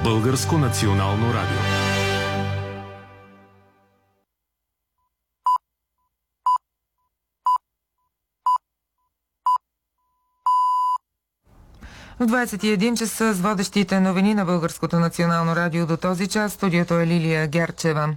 Българско национално радио. В 21 часа с водещите новини на Българското национално радио до този час. Студиото е Лилия Герчева.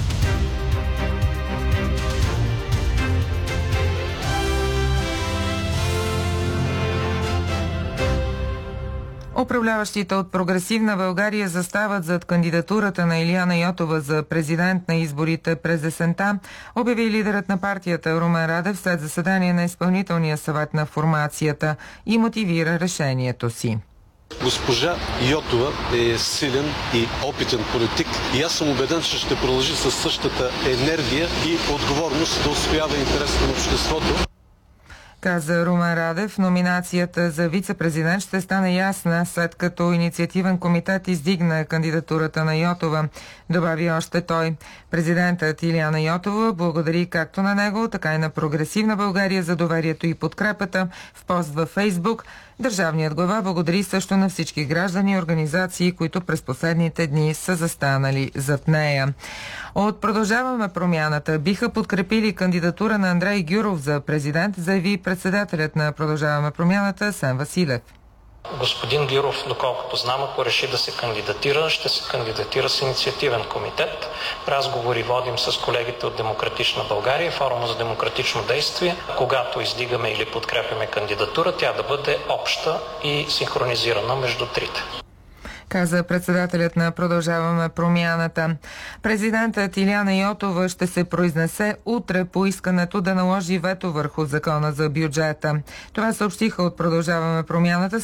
Управляващите от Прогресивна България застават зад кандидатурата на Илияна Йотова за президент на изборите през есента, обяви лидерът на партията Румен Радев след заседание на изпълнителния съвет на формацията и мотивира решението си. Госпожа Йотова е силен и опитен политик и аз съм убеден, че ще продължи със същата енергия и отговорност да отстоява интересите на обществото. Каза Румен Радев, номинацията за вице-президент ще стане ясна, след като инициативен комитет издигна кандидатурата на Йотова. Добави още той. Президентът Илияна Йотова благодари както на него, така и на Прогресивна България за доверието и подкрепата в пост във Фейсбук. Държавният глава благодари също на всички граждани и организации, които през последните дни са застанали зад нея. От Продължаваме промяната биха подкрепили кандидатура на Андрей Гюров за президент, заяви председателят на Продължаваме промяната Асен Василев. Господин Гюров, доколкото знам, ако реши да се кандидатира, ще се кандидатира с инициативен комитет. Разговори водим с колегите от Демократична България, Форума за демократично действие. Когато издигаме или подкрепяме кандидатура, тя да бъде обща и синхронизирана между трите. Каза председателят на Продължаваме промяната. Президентът Илияна Йотова ще се произнесе утре по искането да наложи вето върху закона за бюджета. Това съобщиха от Продължаваме промяната